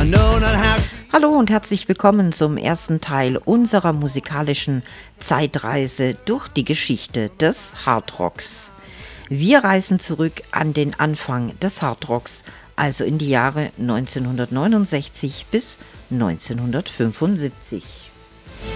Hallo und herzlich willkommen zum ersten Teil unserer musikalischen Zeitreise durch die Geschichte des Hardrocks. Wir reisen zurück an den Anfang des Hardrocks, also in die Jahre 1969 bis 1975.